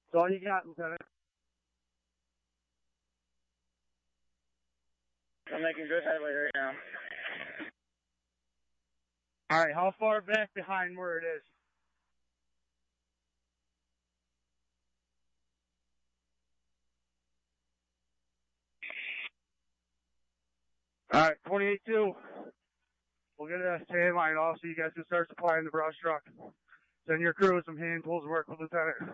That's all you got, Lieutenant. I'm making good headway right now. Alright, how far back behind where it is? Alright, 28-2. We'll get a stand line off so you guys can start supplying the brush truck. Send your crew some hand tools to work with Lieutenant.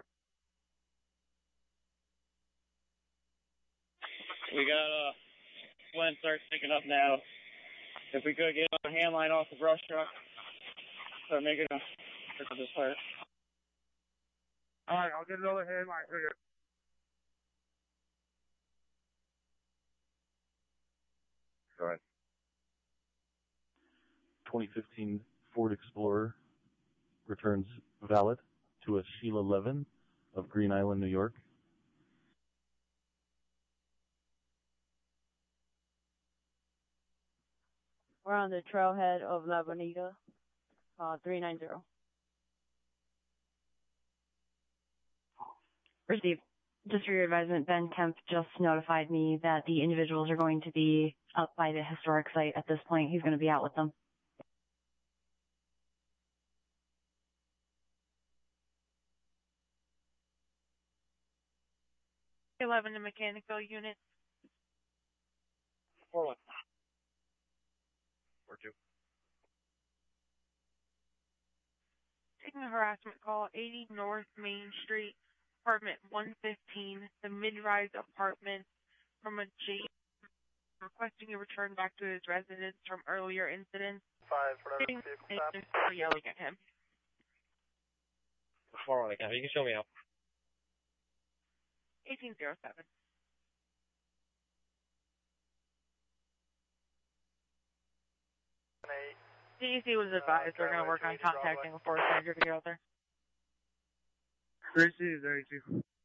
We got, Flint starts picking up now. If we could get a hand line off the brush truck, start making a trip of this part. Alright, I'll get another hand line for you. Go ahead. 2015 Ford Explorer returns valid to a Sheila Levin of Green Island, New York. We're on the trailhead of La Bonita, 390. Received. Just for your advisement, Ben Kemp just notified me that the individuals are going to be up by the historic site at this point. He's going to be out with them. .11 to mechanical unit. 4-1. 4-2. Taking a harassment call, 80 North Main Street, apartment 115, the mid-rise apartment from a J. Requesting a return back to his residence from earlier incidents. 5, For yelling at him. 4-1 again. You can show me out. 1807. DEC was advised they're going to work on contacting a forest ranger to get out there. 3C is 82.